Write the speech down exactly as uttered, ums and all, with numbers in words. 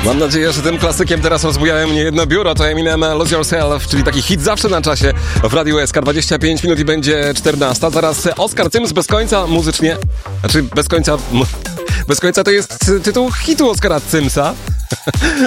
Mam nadzieję, że tym klasykiem teraz rozbujają mnie jedno biuro. To Eminem Lose Yourself, czyli taki hit zawsze na czasie w Radiu S K. dwadzieścia pięć minut i będzie czternasta. Zaraz Oskar Cyms bez końca muzycznie. Znaczy bez końca... Bez końca to jest tytuł hitu Oskara Cymsa.